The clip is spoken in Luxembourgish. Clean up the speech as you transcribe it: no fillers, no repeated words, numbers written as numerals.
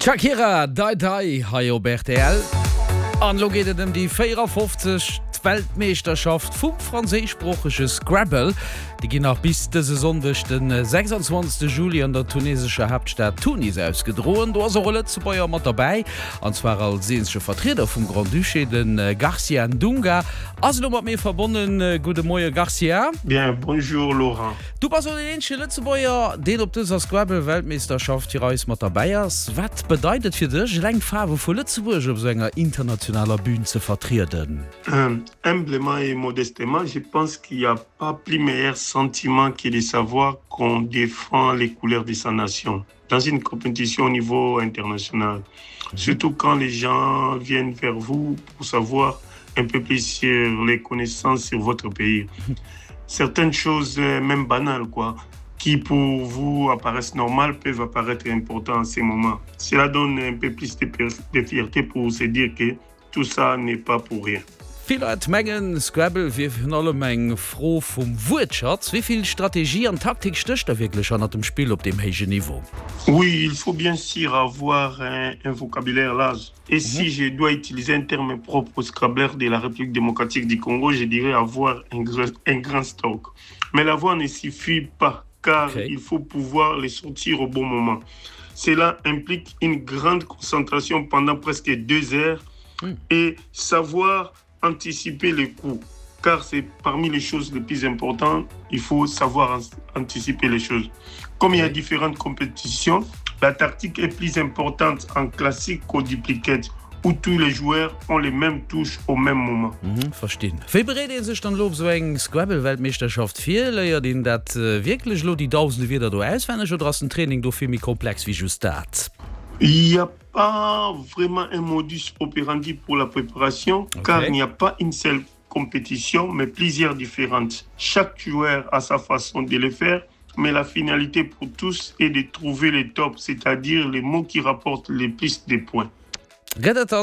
Shakira, Dai, Hayo Bertel. An lo geht es die 54. Weltmeisterschaft vom französischsprachigen Scrabble. Die gehen auch bis diese Sonntag, den 26. Juli in der tunesischen Hauptstadt Tunis ausgedrohen. Da ist auch Lützebäuer mit dabei. Und zwar als sehnliche Vertreter vom Grand Duché, den Garcia Ndunga. Also noch mit mir verbunden, guten Morgen Garcia. Bien, bonjour Laurent. Du bist auch der einzige Lützebäuer, der auf dieser Scrabble-Weltmeisterschaft hier mit dabei ist. Was bedeutet für dich, die Farbe von Lützeburg auf so einer internationalen Bühne zu vertreten? Humblement et modestement, je pense qu'il n'y a pas plus meilleur sentiment que de savoir qu'on défend les couleurs de sa nation dans une compétition au niveau international. Surtout quand les gens viennent vers vous pour savoir un peu plus sur les connaissances sur votre pays. Certaines choses, même banales, qui pour vous apparaissent normales, peuvent apparaître importantes en ces moments. Cela donne un peu plus de fierté pour se dire que tout ça n'est pas pour rien. Viele Mengen Scrabble wie alle Mengen froh vom Wirtschafts. Wie viel Strategie und Taktik stößt da wirklich an dem Spiel auf dem hohen Niveau? Oui, il faut bien sûr avoir un vocabulaire large. Et si je dois utiliser un terme propre au Scrabbleur de la République démocratique du Congo, je dirais avoir un grand stock. Mais l'avoir ne suffit pas, car il faut pouvoir les sortir au bon moment. Cela implique une grande concentration pendant presque 2 heures et savoir anticiper les coups, car c'est parmi les choses les plus importantes, il faut savoir anticiper les choses. Comme il y a différentes compétitions, la tactique est plus importante en classique qu'au duplicate, où tous les joueurs ont les mêmes touches au même moment. Verstehen. Wie bereiten sich dann so eine Scrabble-Weltmeisterschaft für? Leier den das wirklich die Tausende wieder da auswendig oder ist ein Training doch viel mehr komplex wie just das? Il n'y a pas vraiment un modus operandi pour la préparation, car il n'y a pas une seule compétition, mais plusieurs différentes. Chaque joueur a sa façon de le faire, mais la finalité pour tous est de trouver les tops, c'est-à-dire les mots qui rapportent le plus de points.